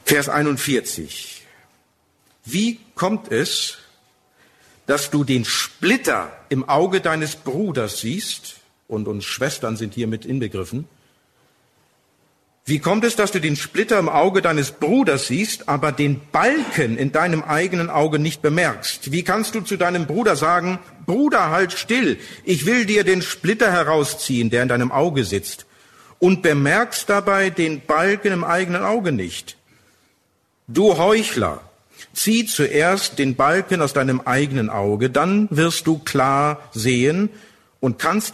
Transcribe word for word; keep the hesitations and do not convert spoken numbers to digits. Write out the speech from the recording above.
Vers einundvierzig. Wie kommt es, dass du den Splitter im Auge deines Bruders siehst, und uns Schwestern sind hier mit inbegriffen, wie kommt es, dass du den Splitter im Auge deines Bruders siehst, aber den Balken in deinem eigenen Auge nicht bemerkst? Wie kannst du zu deinem Bruder sagen, Bruder, halt still, ich will dir den Splitter herausziehen, der in deinem Auge sitzt, und bemerkst dabei den Balken im eigenen Auge nicht? Du Heuchler, zieh zuerst den Balken aus deinem eigenen Auge, dann wirst du klar sehen und kannst